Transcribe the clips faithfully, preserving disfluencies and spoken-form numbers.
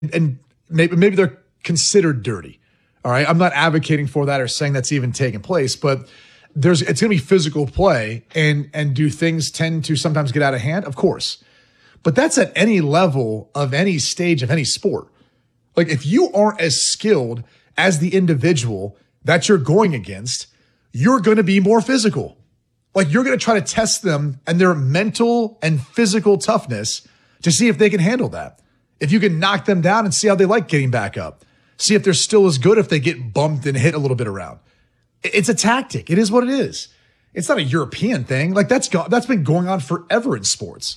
and maybe maybe they're considered dirty. All right, I'm not advocating for that or saying that's even taking place, but there's it's going to be physical play, and and do things tend to sometimes get out of hand? Of course, but that's at any level of any stage of any sport. Like if you aren't as skilled as the individual that you're going against, you're going to be more physical. Like you're going to try to test them and their mental and physical toughness to see if they can handle that. If you can knock them down and see how they like getting back up. See if they're still as good if they get bumped and hit a little bit around. It's a tactic. It is what it is. It's not a European thing. Like that's go- that's been going on forever in sports.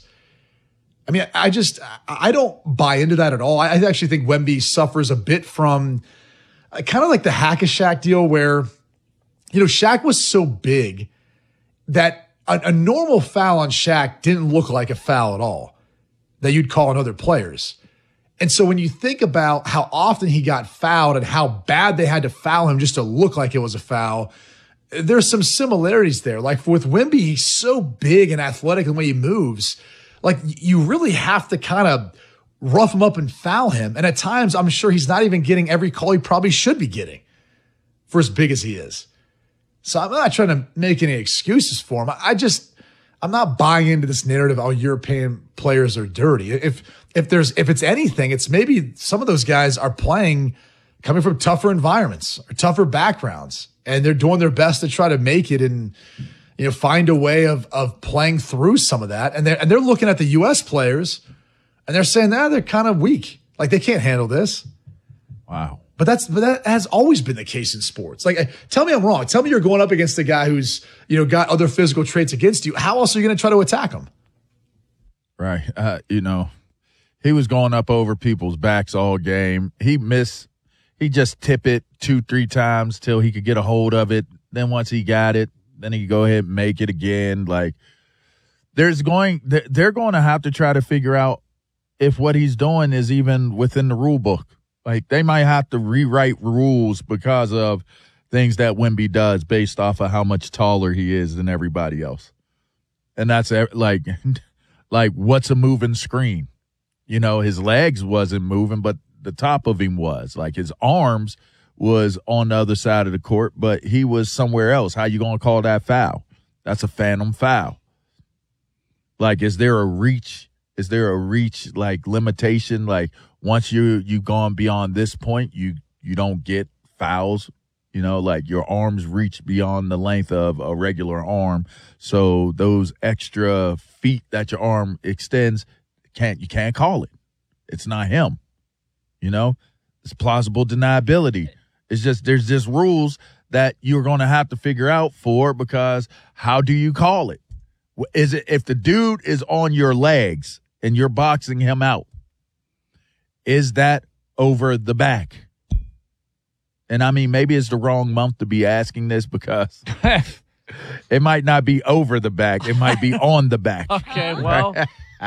I mean, I just, I don't buy into that at all. I actually think Wemby suffers a bit from kind of like the Hack-a-Shaq deal where, you know, Shaq was so big that a, a normal foul on Shaq didn't look like a foul at all that you'd call on other players. And so when you think about how often he got fouled and how bad they had to foul him just to look like it was a foul, there's some similarities there. Like with Wemby, he's so big and athletic in the way he moves. Like you really have to kind of rough him up and foul him. And at times, I'm sure he's not even getting every call he probably should be getting for as big as he is. So I'm not trying to make any excuses for him. I just, I'm not buying into this narrative, oh, European players are dirty. If if there's if it's anything, it's maybe some of those guys are playing coming from tougher environments or tougher backgrounds, and they're doing their best to try to make it and you know find a way of of playing through some of that. And they're and they're looking at the U S players and they're saying that nah, they're kind of weak, like they can't handle this. Wow. But that's but that has always been the case in sports. Like, tell me I'm wrong. Tell me you're going up against a guy who's you know got other physical traits against you. How else are you going to try to attack him? Right. Uh, you know, he was going up over people's backs all game. He missed. He just tip it two, three times till he could get a hold of it. Then once he got it, then he could go ahead and make it again. Like, there's going, they're going to have to try to figure out if what he's doing is even within the rule book. Like, they might have to rewrite rules because of things that Wemby does based off of how much taller he is than everybody else. And that's like, like what's a moving screen? You know, his legs wasn't moving, but the top of him was. Like, his arms was on the other side of the court, but he was somewhere else. How you going to call that foul? That's a phantom foul. Like, is there a reach? Is there a reach, like, limitation? Like, once you you've gone beyond this point, you you don't get fouls. You know, like your arms reach beyond the length of a regular arm. So those extra feet that your arm extends, can't you can't call it. It's not him. You know, it's plausible deniability. It's just there's just rules that you're going to have to figure out for, because how do you call it? Is it if the dude is on your legs and you're boxing him out? Is that over the back? And I mean, maybe it's the wrong month to be asking this because it might not be over the back. It might be on the back. Okay, well.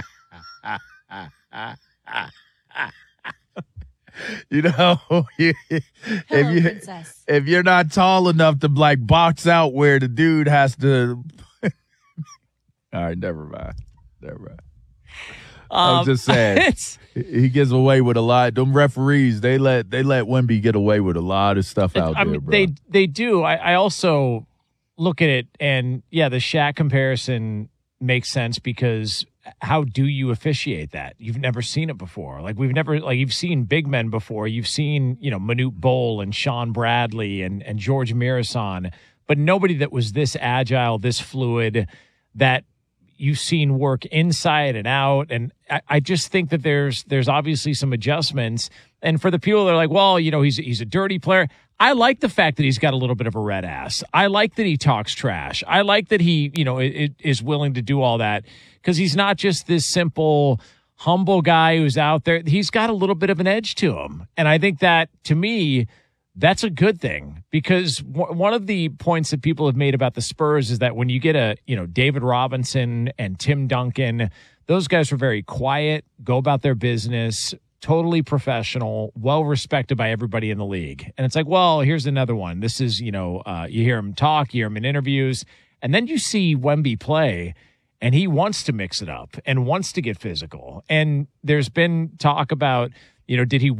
You know, if, Hello, you, princess. if you're not tall enough to, like, box out where the dude has to. All right, never mind. Never mind. Um, I'm just saying, he gets away with a lot. Them referees, they let they let Wemby get away with a lot of stuff out I there, mean, bro. They they do. I, I also look at it, and yeah, the Shaq comparison makes sense because how do you officiate that? You've never seen it before. Like we've never like you've seen big men before. You've seen you know Manute Bol and Sean Bradley and and George Mirasan, but nobody that was this agile, this fluid, that you've seen work inside and out. And I, I just think that there's there's obviously some adjustments. And for the people that are like, well, you know, he's he's a dirty player. I like the fact that he's got a little bit of a red ass. I like that he talks trash. I like that he, you know, it, it is willing to do all that because he's not just this simple, humble guy who's out there. He's got a little bit of an edge to him. And I think that, to me, that's a good thing because w- one of the points that people have made about the Spurs is that when you get a, you know, David Robinson and Tim Duncan, those guys were very quiet, go about their business, totally professional, well respected by everybody in the league. And it's like, well, here's another one. This is, you know, uh, you hear him talk, you hear him in interviews, and then you see Wemby play, and he wants to mix it up and wants to get physical. And there's been talk about, You know, did he